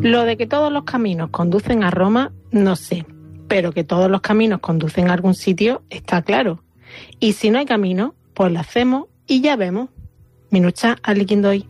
Lo de que todos los caminos conducen a Roma, no sé, pero que todos los caminos conducen a algún sitio está claro. Y si no hay camino, pues lo hacemos y ya vemos. Minucha aliquindoi.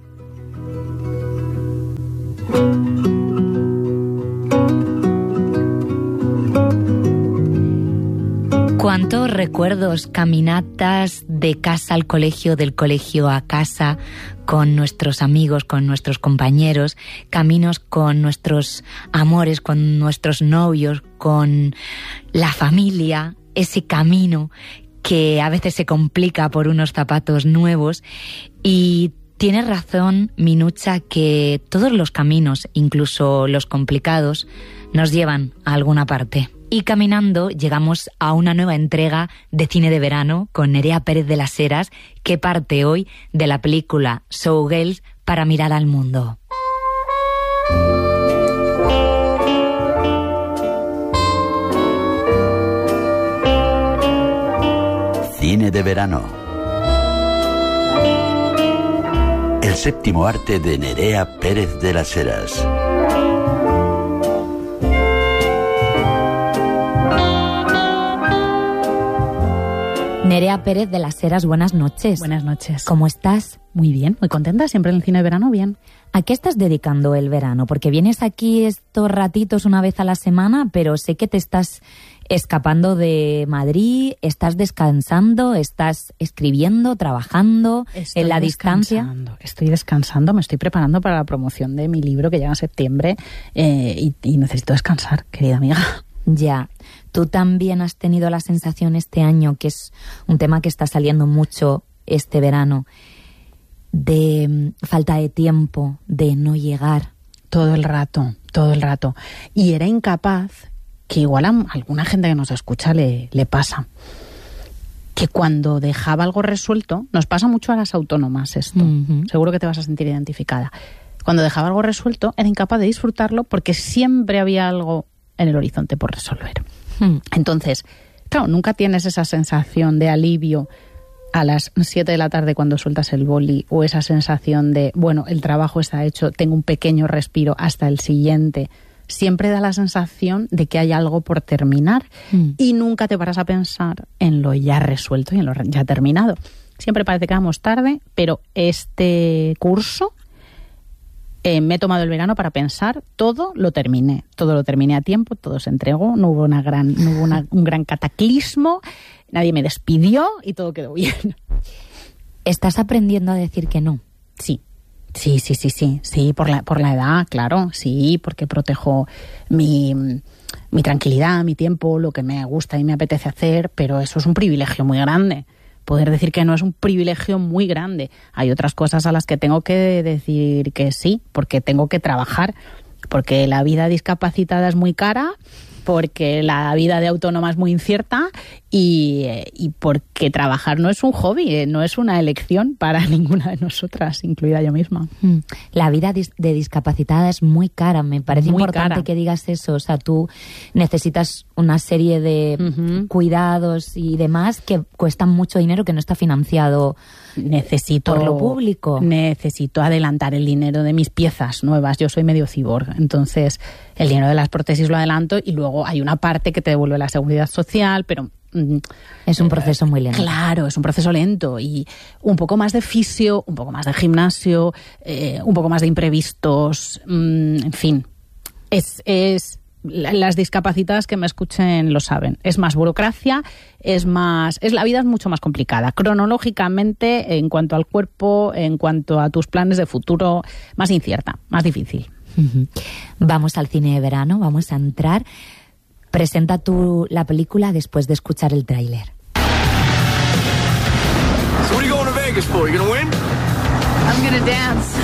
¿Cuántos recuerdos, caminatas de casa al colegio, del colegio a casa, con nuestros amigos, con nuestros compañeros, caminos con nuestros amores, con nuestros novios, con la familia, ese camino que a veces se complica por unos zapatos nuevos? Y tienes razón, Minucha, que todos los caminos, incluso los complicados, nos llevan a alguna parte. Y caminando llegamos a una nueva entrega de Cine de Verano con Nerea Pérez de las Heras, que parte hoy de la película Showgirls para mirar al mundo. Cine de Verano. El séptimo arte de Nerea Pérez de las Heras. Nerea Pérez de las Heras, buenas noches. Buenas noches. ¿Cómo estás? Muy bien, muy contenta, siempre en el cine de verano, bien. ¿A qué estás dedicando el verano? Porque vienes aquí estos ratitos una vez a la semana, pero sé que te estás escapando de Madrid, estás descansando, estás escribiendo, trabajando en la distancia. Estoy descansando, me estoy preparando para la promoción de mi libro que llega en septiembre y necesito descansar, querida amiga. Ya, tú también has tenido la sensación este año, que es un tema que está saliendo mucho este verano, de falta de tiempo, de no llegar. Todo el rato. Y era incapaz, que igual a alguna gente que nos escucha le pasa, que cuando dejaba algo resuelto, nos pasa mucho a las autónomas esto, seguro que te vas a sentir identificada. Cuando dejaba algo resuelto, era incapaz de disfrutarlo porque siempre había algo en el horizonte por resolver. Entonces, claro, nunca tienes esa sensación de alivio a las 7 de la tarde cuando sueltas el boli, o esa sensación de, bueno, el trabajo está hecho, tengo un pequeño respiro hasta el siguiente. Siempre da la sensación de que hay algo por terminar y nunca te paras a pensar en lo ya resuelto y en lo ya terminado. Siempre parece que vamos tarde, pero este curso me he tomado el verano para pensar, todo lo terminé a tiempo, todo se entregó, no hubo un gran cataclismo, nadie me despidió y todo quedó bien. ¿Estás aprendiendo a decir que no? Sí, por la edad, claro, sí, porque protejo mi tranquilidad, mi tiempo, lo que me gusta y me apetece hacer, pero eso es un privilegio muy grande. Poder decir que no es un privilegio muy grande. Hay otras cosas a las que tengo que decir que sí, porque tengo que trabajar, porque la vida discapacitada es muy cara, porque la vida de autónoma es muy incierta y porque trabajar no es un hobby, no es una elección para ninguna de nosotras, incluida yo misma. La vida de discapacitada es muy cara, me parece muy importante cara. Que digas eso, o sea, tú necesitas una serie de cuidados y demás que cuestan mucho dinero, que no está financiado por lo público. Necesito adelantar el dinero de mis piezas nuevas, yo soy medio cyborg, entonces el dinero de las prótesis lo adelanto y luego hay una parte que te devuelve la seguridad social, pero es un proceso muy lento. Claro, es un proceso lento y un poco más de fisio, un poco más de gimnasio, un poco más de imprevistos, en fin. Las discapacitadas que me escuchen lo saben. Es más burocracia, la vida es mucho más complicada. Cronológicamente, en cuanto al cuerpo, en cuanto a tus planes de futuro, más incierta, más difícil. Vamos al cine de verano, vamos a entrar. Presenta tú la película después de escuchar el tráiler. So what are you going to Vegas for? You gonna win? I'm gonna dance.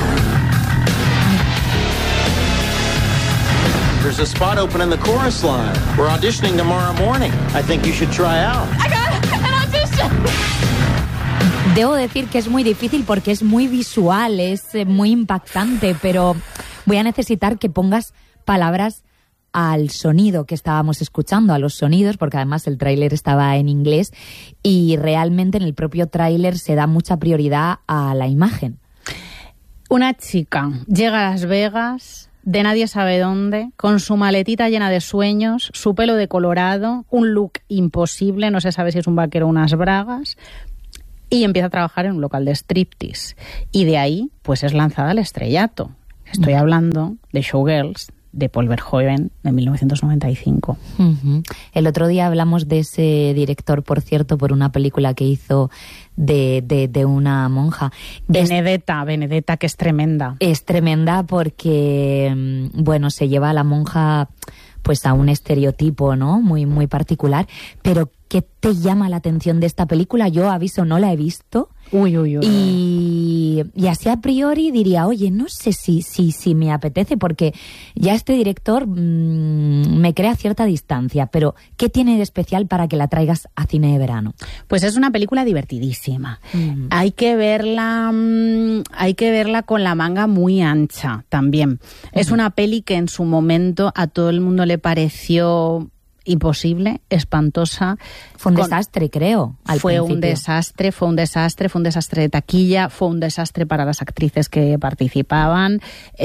There's a spot open in the chorus line. We're auditioning tomorrow morning. I think you should try out. I got an audition. Debo decir que es muy difícil porque es muy visual, es muy impactante, pero voy a necesitar que pongas palabras al sonido que estábamos escuchando, a los sonidos, porque además el tráiler estaba en inglés y realmente en el propio tráiler se da mucha prioridad a la imagen. Una chica llega a Las Vegas de nadie sabe dónde, con su maletita llena de sueños, su pelo decolorado, un look imposible, no se sabe si es un vaquero o unas bragas, y empieza a trabajar en un local de striptease. Y de ahí, pues es lanzada al estrellato. Estoy hablando de Showgirls, de Paul Verhoeven, de 1995. Uh-huh. El otro día hablamos de ese director, por cierto, por una película que hizo de una monja. Benedetta, que es tremenda. Es tremenda porque, bueno, se lleva a la monja pues a un estereotipo, ¿no? Muy, muy particular. Pero, ¿qué te llama la atención de esta película? Yo, aviso, no la he visto. Uy. Y así a priori diría, oye, no sé si me apetece, porque ya este director me crea cierta distancia, pero ¿qué tiene de especial para que la traigas a cine de verano? Pues es una película divertidísima. Hay que verla con la manga muy ancha también. Es una peli que en su momento a todo el mundo le pareció imposible, espantosa. Fue un desastre, creo, al fue principio. Fue un desastre de taquilla, fue un desastre para las actrices que participaban.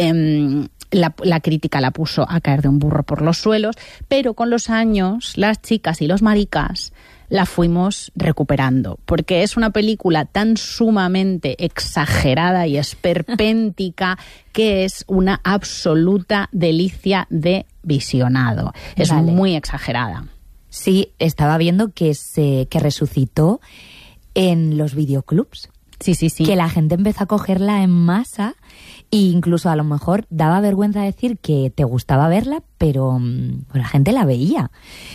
La crítica la puso a caer de un burro por los suelos, pero con los años las chicas y los maricas la fuimos recuperando, porque es una película tan sumamente exagerada y esperpéntica que es una absoluta delicia de visionado. Es muy exagerada. Sí, estaba viendo que resucitó en los videoclubs. Sí. Que la gente empezó a cogerla en masa e incluso a lo mejor daba vergüenza decir que te gustaba verla, pero la gente la veía.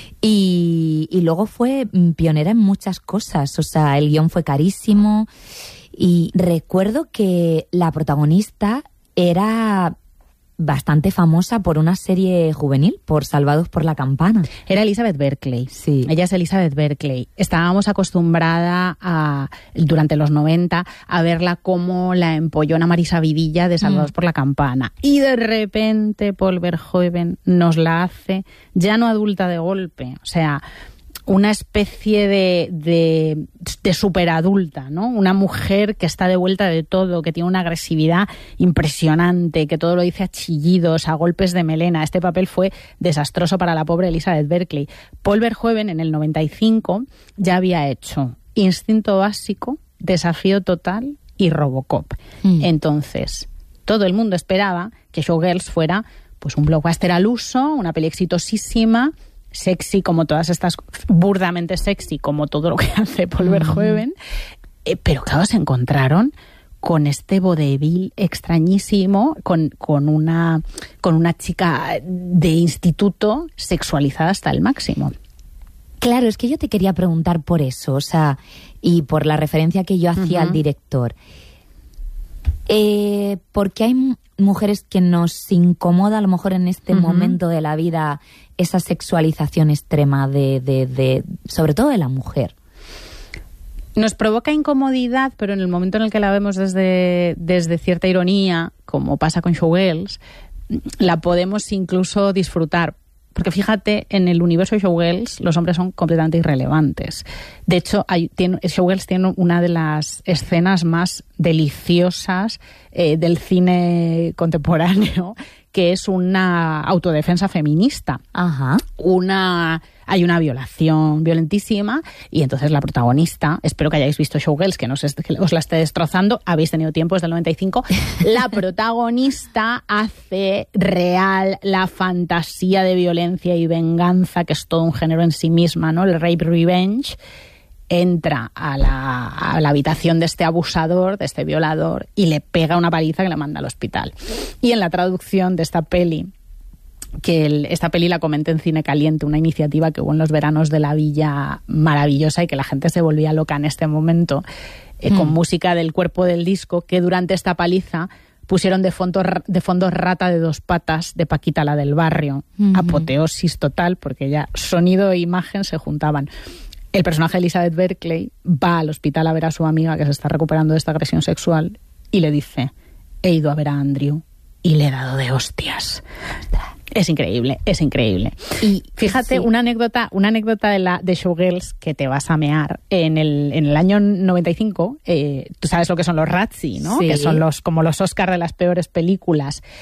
Y luego fue pionera en muchas cosas. O sea, el guión fue carísimo y recuerdo que la protagonista era bastante famosa por una serie juvenil, por Salvados por la Campana. Era Elizabeth Berkley. Sí. Ella es Elizabeth Berkley. Estábamos acostumbrada durante los 90 a verla como la empollona Marisa Vidilla de Salvados por la Campana. Y de repente Paul Verhoeven nos la hace ya no adulta de golpe. O sea, una especie de superadulta, ¿no? Una mujer que está de vuelta de todo, que tiene una agresividad impresionante, que todo lo dice a chillidos, a golpes de melena. Este papel fue desastroso para la pobre Elizabeth Berkley. Paul Verhoeven en el 95 ya había hecho Instinto Básico, Desafío Total y Robocop. Entonces, todo el mundo esperaba que Showgirls fuera pues un blockbuster al uso, una peli exitosísima, sexy como todas estas, burdamente sexy como todo lo que hace Paul Verhoeven, pero claro, se encontraron con este vodevil extrañísimo, con una chica de instituto sexualizada hasta el máximo. Claro, es que yo te quería preguntar por eso, o sea, y por la referencia que yo hacía al director. Porque hay mujeres que nos incomoda a lo mejor en este momento de la vida esa sexualización extrema de sobre todo de la mujer. Nos provoca incomodidad, pero en el momento en el que la vemos desde cierta ironía, como pasa con Showgirls, la podemos incluso disfrutar. Porque fíjate, en el universo de Showgirls los hombres son completamente irrelevantes. De hecho, Showgirls tiene una de las escenas más deliciosas del cine contemporáneo, que es una autodefensa feminista. Ajá. Hay una violación violentísima y entonces la protagonista, espero que hayáis visto Showgirls, que no sé, que os la esté destrozando, habéis tenido tiempo desde el 95, la protagonista hace real la fantasía de violencia y venganza, que es todo un género en sí misma, ¿no? El rape revenge. Entra a la habitación de este abusador, de este violador, y le pega una paliza que le manda al hospital. Y en la traducción de esta peli, esta peli la comenté en Cine Caliente, una iniciativa que hubo en los veranos de la Villa maravillosa y que la gente se volvía loca en este momento, con música del Cuerpo del Disco, que durante esta paliza pusieron de fondo Rata de dos patas de Paquita la del barrio. Apoteosis total, porque ya sonido e imagen se juntaban. El personaje de Elizabeth Berkley va al hospital a ver a su amiga que se está recuperando de esta agresión sexual y le dice: he ido a ver a Andrew y le he dado de hostias. Es increíble, es increíble. Y fíjate, sí, una anécdota de Showgirls que te vas a mear. En el año 95, tú sabes lo que son los Razzie, ¿no? Sí. Que son como los Oscar de las peores películas.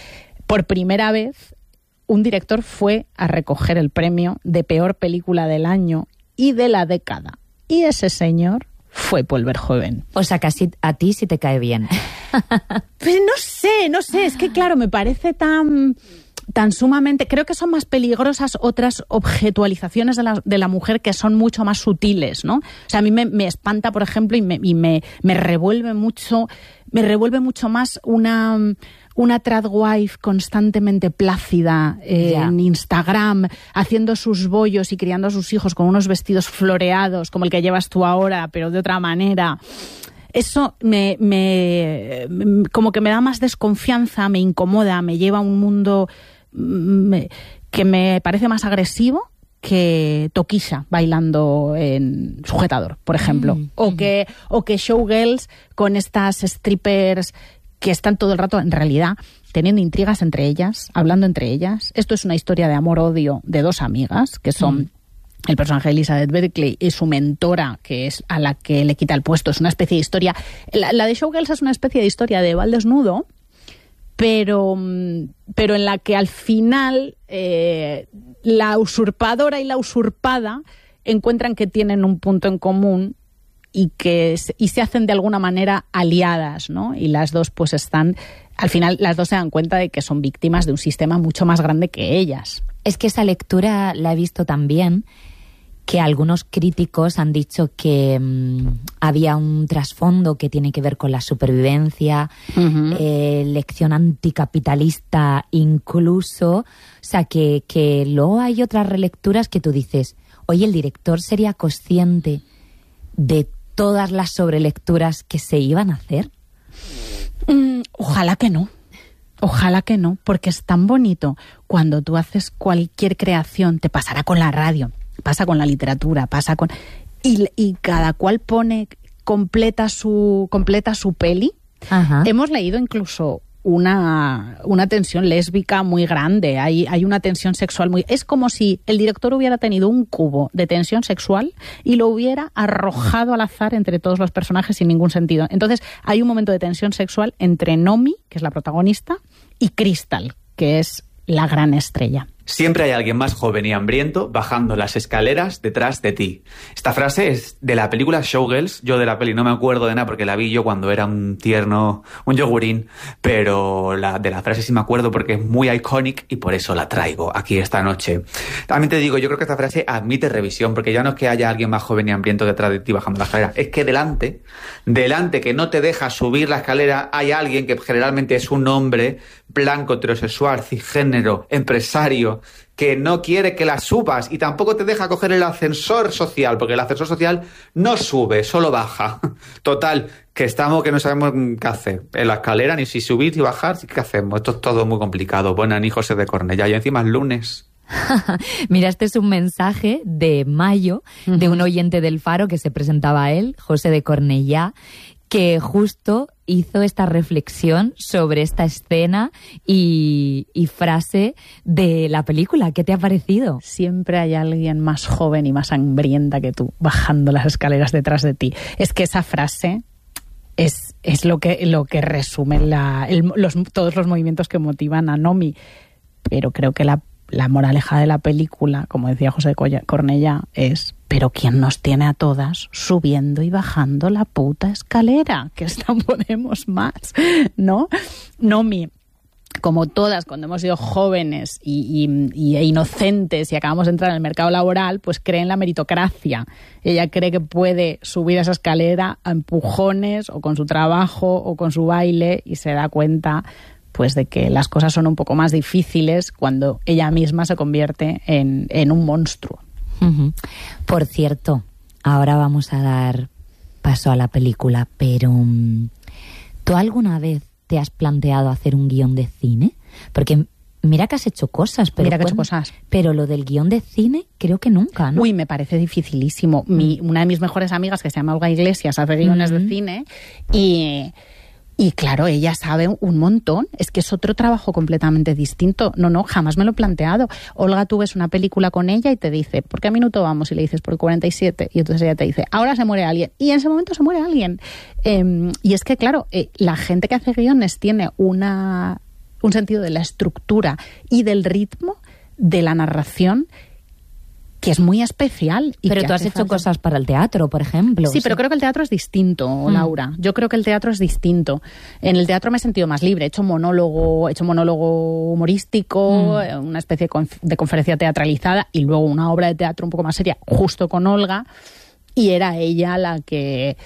por primera vez un director fue a recoger el premio de peor película del año y de la década. Y ese señor fue Paul Verhoeven. O sea, que a ti sí te cae bien. Pues no sé, es que claro, me parece tan sumamente... Creo que son más peligrosas otras objetualizaciones de la mujer que son mucho más sutiles, ¿no? O sea, a mí me espanta, por ejemplo, y me revuelve mucho más una tradwife constantemente plácida en Instagram, haciendo sus bollos y criando a sus hijos con unos vestidos floreados, como el que llevas tú ahora, pero de otra manera. Eso como que me da más desconfianza, me incomoda, me lleva a un mundo que me parece más agresivo que Tokisha bailando en sujetador, por ejemplo. O que showgirls con estas strippers que están todo el rato, en realidad, teniendo intrigas entre ellas, hablando entre ellas. Esto es una historia de amor-odio de dos amigas, que son el personaje de Elizabeth Berkley y su mentora, que es a la que le quita el puesto. Es una especie de historia... La de Showgirls es una especie de historia de Val desnudo, pero en la que al final la usurpadora y la usurpada encuentran que tienen un punto en común y se hacen de alguna manera aliadas, ¿no? Y las dos pues están... Al final las dos se dan cuenta de que son víctimas de un sistema mucho más grande que ellas. Es que esa lectura la he visto también, que algunos críticos han dicho que había un trasfondo que tiene que ver con la supervivencia, lección anticapitalista incluso. O sea, que luego hay otras relecturas que tú dices, oye, ¿el director sería consciente de todas las sobrelecturas que se iban a hacer? Ojalá que no, porque es tan bonito. Cuando tú haces cualquier creación, te pasará con la radio, pasa con la literatura, pasa con... Y cada cual completa su peli. Ajá. Hemos leído incluso una tensión lésbica muy grande, hay una tensión sexual muy... Es como si el director hubiera tenido un cubo de tensión sexual y lo hubiera arrojado al azar entre todos los personajes sin ningún sentido. Entonces hay un momento de tensión sexual entre Nomi, que es la protagonista, y Crystal, que es la gran estrella. Siempre hay alguien más joven y hambriento bajando las escaleras detrás de ti. Esta frase es de la película Showgirls. Yo de la peli no me acuerdo de nada porque la vi yo cuando era un tierno, un yogurín, pero de la frase sí me acuerdo porque es muy iconic y por eso la traigo aquí esta noche. También te digo, yo creo que esta frase admite revisión, porque ya no es que haya alguien más joven y hambriento detrás de ti bajando la escalera, es que delante que no te deja subir la escalera, hay alguien que generalmente es un hombre blanco, heterosexual, cisgénero, empresario, que no quiere que la subas y tampoco te deja coger el ascensor social, porque el ascensor social no sube, solo baja. Total, que no sabemos qué hacer en la escalera, ni si subir ni bajar, ¿qué hacemos? Esto es todo muy complicado. Buena ni José de Cornellá, y encima es lunes. Mira, este es un mensaje de mayo de un oyente del Faro que se presentaba a él, José de Cornellá, que justo hizo esta reflexión sobre esta escena y frase de la película. ¿Qué te ha parecido? Siempre hay alguien más joven y más hambrienta que tú bajando las escaleras detrás de ti. Es que esa frase es lo que resume todos los movimientos que motivan a Nomi. Pero creo que la moraleja de la película, como decía José Cornellá, es: pero ¿quién nos tiene a todas subiendo y bajando la puta escalera? Que esta podemos más, ¿no? Nomi, como todas, cuando hemos sido jóvenes e inocentes y acabamos de entrar en el mercado laboral, pues cree en la meritocracia. Ella cree que puede subir esa escalera a empujones, o con su trabajo, o con su baile, y se da cuenta pues de que las cosas son un poco más difíciles cuando ella misma se convierte en un monstruo. Uh-huh. Por cierto, ahora vamos a dar paso a la película, pero ¿tú alguna vez te has planteado hacer un guión de cine? Porque mira que has hecho cosas, pero lo del guión de cine creo que nunca, ¿no? Uy, me parece dificilísimo. Una de mis mejores amigas, que se llama Olga Iglesias, hace guiones de cine y claro, ella sabe un montón. Es que es otro trabajo completamente distinto. No, jamás me lo he planteado. Olga, tú ves una película con ella y te dice, ¿por qué minuto vamos? Y le dices, por 47. Y entonces ella te dice, ahora se muere alguien. Y en ese momento se muere alguien. Y es que, claro, la gente que hace guiones tiene una un sentido de la estructura y del ritmo de la narración que es muy especial. Pero tú has hecho cosas para el teatro, por ejemplo. Sí, pero creo que el teatro es distinto, Laura. Yo creo que el teatro es distinto. En el teatro me he sentido más libre. He hecho monólogo humorístico, una especie de conferencia teatralizada y luego una obra de teatro un poco más seria, justo con Olga. Y era ella la que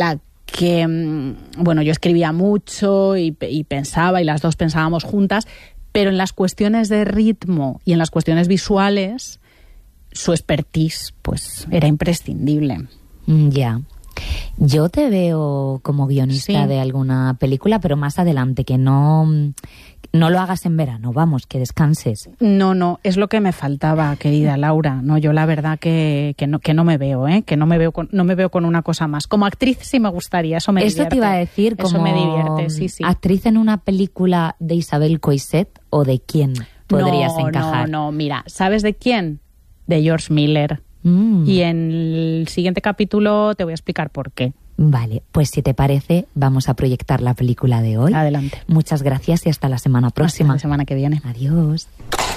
bueno, yo escribía mucho y pensaba, y las dos pensábamos juntas, pero en las cuestiones de ritmo y en las cuestiones visuales su expertise pues era imprescindible. Ya. Yo te veo como guionista de alguna película, pero más adelante, que no lo hagas en verano, vamos, que descanses. No, es lo que me faltaba, querida Laura. No, yo la verdad que no me veo, que no me veo con una cosa más. Como actriz sí me gustaría, eso me divierte. Eso te iba a decir, eso como me divierte, sí. actriz en una película de Isabel Coixet, ¿o de quién podrías encajar? No, mira, ¿sabes de quién? De George Miller. Y en el siguiente capítulo te voy a explicar por qué. Vale, pues si te parece, vamos a proyectar la película de hoy. Adelante. Muchas gracias y hasta la semana próxima. Hasta la semana que viene. Adiós.